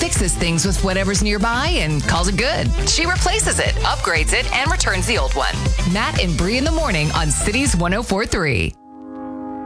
fixes things with whatever's nearby and calls it good. She replaces it, upgrades it, and returns the old one. Matt and Bree in the morning on Cities 104.3.